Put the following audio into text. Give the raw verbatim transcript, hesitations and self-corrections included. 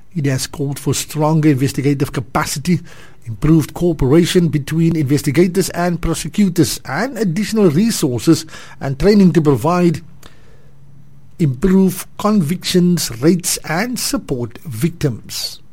It has called for stronger investigative capacity, improved cooperation between investigators and prosecutors, and additional resources and training to provide improve convictions rates and support victims.